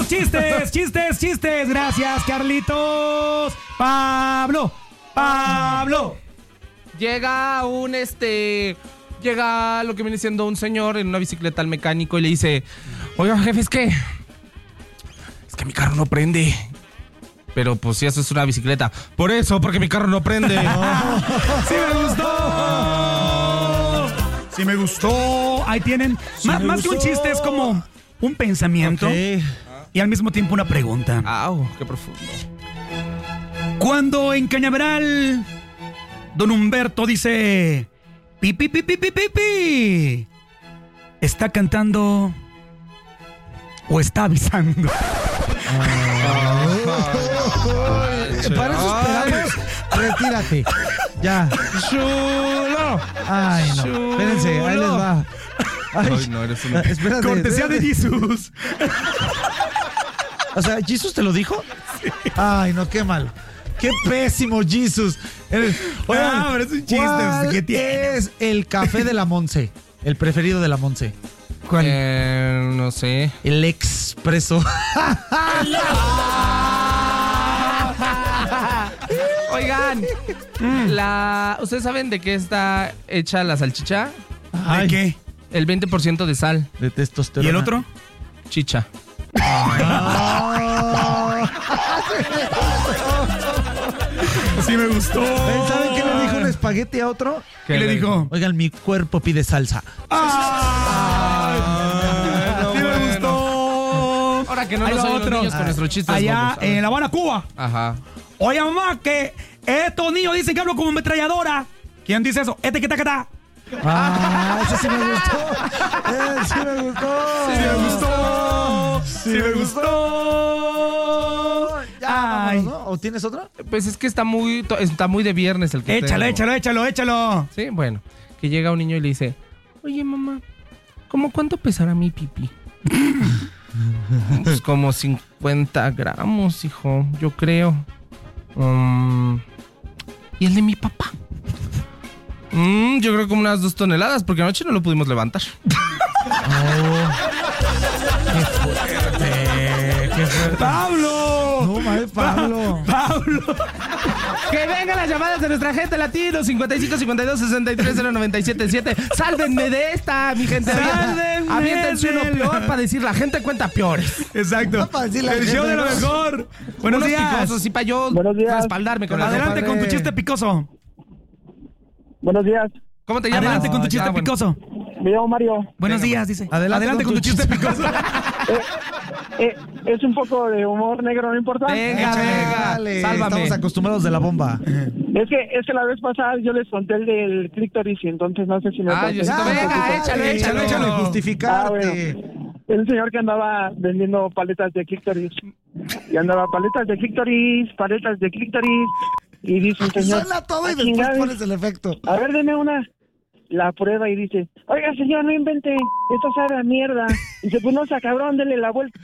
Chistes. Gracias, Carlitos. Pablo. Llega lo que viene siendo un señor en una bicicleta al mecánico y le dice: oiga, jefe, es que mi carro no prende. Pero pues si eso es una bicicleta. Por eso, porque mi carro no prende. Sí me gustó. Ahí tienen. Más que un chiste, es como un pensamiento. Okay. Y al mismo tiempo una pregunta. ¡Au! ¡Qué profundo! Cuando en Cañaveral don Humberto dice: pi, pi, pi, pi, pi, pi, pi, ¿está cantando o está avisando? Para eso esperamos. Retírate. Ya. ¡Chulo! Ay, no. Chulo. Espérense, ahí les va. Ay, no, eres un... Espérate. Cortesía de Jesús. O sea, ¿Jesús te lo dijo? Sí. Ay, no, qué mal. Qué pésimo, Jesús. Oigan, pero es un chiste. ¿Qué tiene? Es el café de la Monse? El preferido de la Monse. ¿Cuál? no sé. El expreso. Oigan, ¿ustedes saben de qué está hecha la salchicha? ¿De qué? El 20% de sal. De testosterona. ¿Y el otro? Chicha. Sí me gustó. ¿Saben qué le dijo un espagueti a otro? ¿Qué le dijo? Oigan, mi cuerpo pide salsa. Sí me gustó. Ahora que no nos oyen los niños con nuestros chistes. Allá en La Habana, Cuba. Ajá. Oye, mamá, que estos niños dicen que hablo como ametralladora. ¿Quién dice eso? ¿Qué tal? Ese sí me gustó. Sí me gustó. Ya, Ay. vámonos, ¿no? ¿O tienes otra? Pues es que está muy de viernes el que Échalo. Sí, bueno. Que llega un niño y le dice: oye, mamá, ¿cómo cuánto pesará mi pipí? Pues como 50 gramos, hijo, yo creo. ¿Y el de mi papá? Yo creo como unas 2 toneladas, porque anoche no lo pudimos levantar. Qué fuerte. ¡Pablo! No, madre, Pablo. Que vengan las llamadas de nuestra gente latino. 55 52 63 0977. Sálvenme de esta, mi gente. Aviéntense uno peor para decir la gente cuenta peores. Exacto. No, para decir la El gente, show de lo ¿no? mejor. Buenos días. Picosos, sí, para yo respaldarme con Adelante el con tu chiste picoso. Buenos días, ¿Cómo te llamas? Adelante con tu chiste bueno. picoso. me llamo Mario. Buenos días, dice. Adelante con tu chiste picoso. Es un poco de humor negro, ¿no importa? Venga, Dale, sálvame. estamos acostumbrados de la bomba. Es que la vez pasada yo les conté el del clítoris y entonces no sé si me Ay, Diosito, venga, échalo. Échalo, justificarte. Bueno. El señor que andaba vendiendo paletas de clítoris. Y andaba paletas de clítoris. Y dice el señor: Suena todo y "Ah, después chingada, pones el efecto. a ver, deme una". La prueba y dice: oiga, señor, no invente, esto sabe a mierda. Y dice: pues no sea cabrón, dele la vuelta.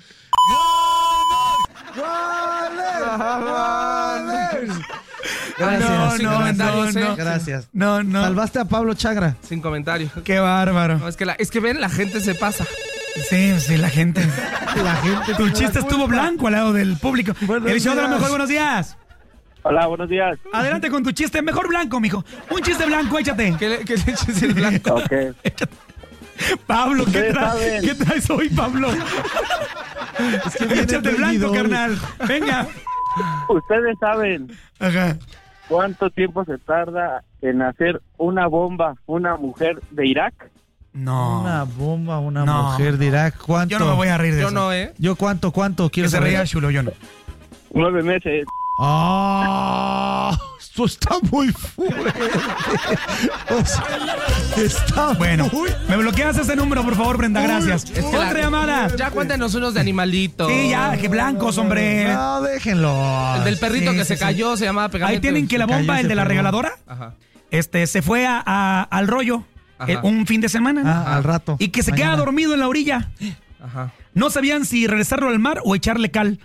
Gracias. Sin comentarios, no. Gracias. No. Salvaste a Pablo Chagra. Sin comentarios. Qué bárbaro. No, es que ven, la gente se pasa. Sí, la gente. La gente. Tu chiste estuvo blanco al lado del público. Buenos El show de lo días. mejor, buenos días. Hola, buenos días. Adelante con tu chiste, mejor blanco, mijo. Un chiste blanco, échate. ¿Qué le eches el blanco? Ok. Pablo, ¿qué Ustedes saben. ¿qué traes hoy, Pablo? Es que viene Échate el blanco, prendido. carnal. Venga. Ustedes saben Ajá. cuánto tiempo se tarda en hacer una bomba una mujer de Irak. No. Una bomba, una No. mujer de Irak. ¿Cuánto? Yo no me voy a reír de Yo eso. no, ¿Yo cuánto? Que Quiero se saber. reía Chulo, yo no. 9 meses. ¡Ah! Esto está muy fuerte. O sea, está Bueno, muy... me bloqueas ese número, por favor, Brenda, gracias. Es que Otra llamada. Ya cuéntenos unos de animalitos. Sí, ya, que blancos, hombre. No, déjenlo. El del perrito Sí, que sí, se sí. cayó se llamaba pegamento. Ahí tienen que la Se cayó bomba, y el se de la pegó. regaladora, Ajá. se fue al rollo Ajá. un fin de semana, ¿no? Al rato. Y que se queda Mañana. dormido en la orilla. Ajá. No sabían si regresarlo al mar o echarle cal.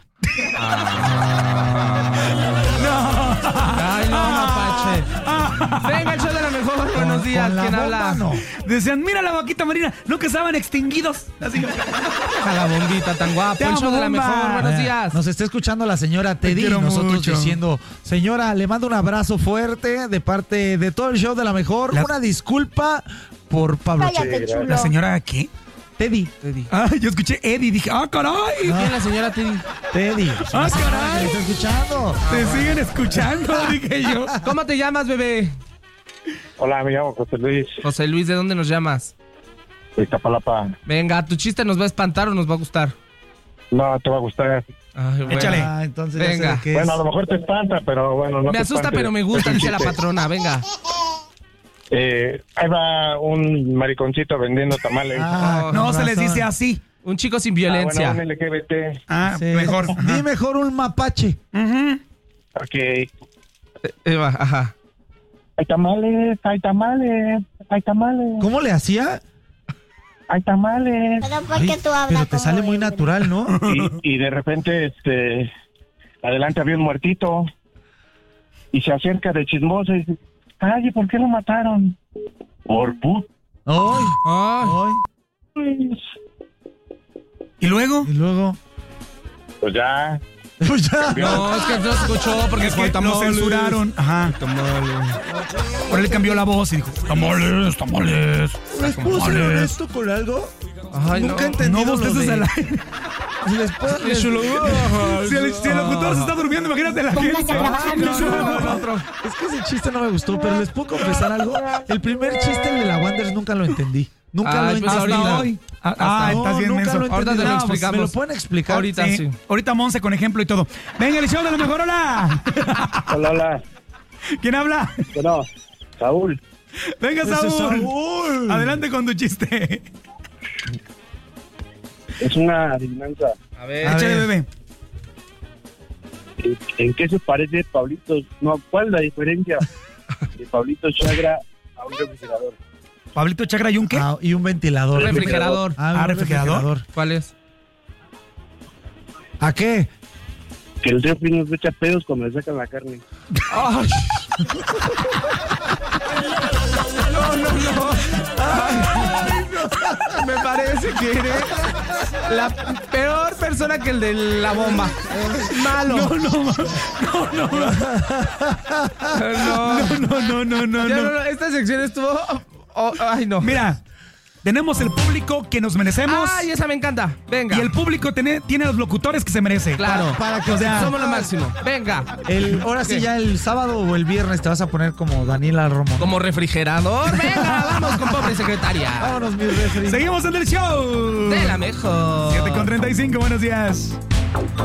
Ay, no, mapache. Venga, el show de la mejor. Buenos Buenos días, con la ¿quién bomba, habla? no. Decían, mira la vaquita marina, no que estaban extinguidos. Así. A la bombita tan guapa. Te El show amo, de la bomba. mejor. Buenos días. Nos está escuchando la señora Teddy y quiero nosotros mucho. diciendo, señora, le mando un abrazo fuerte de parte de todo el show de la mejor. La- Una disculpa por Pablo Cállate, Checo. chulo. ¿La señora qué? Teddy. Ah, yo escuché Eddie y dije, ¡ah, caray! ¿Quién es la señora Teddy? Teddy. ¡Ah, Que caray! le está escuchando. Te siguen escuchando, dije yo. ¿Cómo te llamas, bebé? Hola, me llamo José Luis, José Luis, ¿de dónde nos llamas? de Iztapalapa. Venga, ¿tu chiste nos va a espantar o nos va a gustar? No, te va a gustar. Ay, bueno. Échale. Ah, entonces ya sé Venga. de qué Bueno, a es. lo mejor te espanta, pero bueno, no Me te asusta, espantes. pero me gusta, Es un dice la chiste. patrona. Venga. Ahí va un mariconcito vendiendo tamales. Ah, No con se les razón. dice así. Un chico sin Bueno, violencia. un LGBT. Ah, Sí. mejor. Ajá. Di mejor un mapache. Ujú. Ok. Eva, ajá. Hay tamales, hay tamales, hay tamales, ¿Cómo le hacía? hay tamales. Pero ¿por Ay, qué tú hablas pero te como sale muy él? natural, ¿no? Y de repente, adelante había un muertito. Y se acerca de chismoso y dice, ay, ¿por qué lo mataron? Por put. Ay, Ay. ay. ¿Y luego? Y luego. Pues ya. Pues ya. No, es que no escuchó porque Es que lo tamales. censuraron. Ajá. Por él cambió la voz y dijo, tamales, tamales. ¿Les puedo ser Tamales. honesto con algo? Ay, Nunca he no. entendido No lo bosteces de... al aire. ¿Les puedo- Y chulo. Si el locutor se está durmiendo, imagínate la Póngase gente. a trabajar, No, chulo. no, otro. Es que ese chiste no me gustó, pero les puedo confesar algo. El primer chiste de la Wonders nunca lo entendí. Nunca Ay, lo pues entendí. ahorita. hoy. No, Estás bien nunca menso. lo entendí. Ahorita te lo No, pues, explicamos. ¿me lo pueden explicar? Ahorita sí. Ahorita Monse con ejemplo y todo. Venga, el show de la mejor, hola. Hola, hola. ¿Quién habla? Bueno, Saúl. Venga, Ese es Saúl. Saúl. Adelante con tu chiste. Es una adivinanza. A ver. A Échale, ver. bebé. ¿En qué se parece Pablito? No, ¿cuál es la diferencia de Pablito Chagra a un refrigerador? Pablito Chagra y un qué? Ah, y un ventilador. Refrigerador. Ah, un refrigerador. ¿Cuál es? ¿A qué? Que el refri nos echa pedos cuando le sacan la carne. Ay. No. Me parece que eres la peor persona que el de la bomba. Malo. No. Ya no. Esta sección estuvo. Ay, no. Mira, tenemos el público que nos merecemos. Ay, esa me encanta. Venga. Y el público tiene los locutores que se merece. Claro. Para que, O sea, Somos lo máximo. Venga. ahora sí, ¿Qué? ya el sábado o el viernes te vas a poner como Daniela Romo. Como refrigerador. Venga, vamos con pobre secretaria. Vámonos, mi refri. Seguimos en el show. De la mejor. 7:35, buenos días.